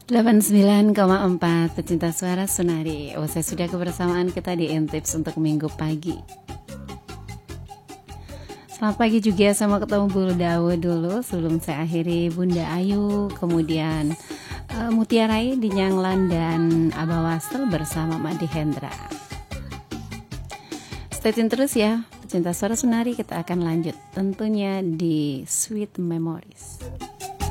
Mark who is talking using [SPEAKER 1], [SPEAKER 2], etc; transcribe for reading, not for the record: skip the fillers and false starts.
[SPEAKER 1] 89,4 pecinta suara Sunari. Saya sudah kebersamaan kita di Intips untuk minggu pagi. Selamat pagi juga, saya mau ketemu Bu Dawo dulu sebelum saya akhiri Bunda Ayu, kemudian Mutiarai di Nyanglan dan Abah Wastel bersama Madi Hendra. Stay tune terus ya pecinta suara Sunari, kita akan lanjut tentunya di Sweet Memories.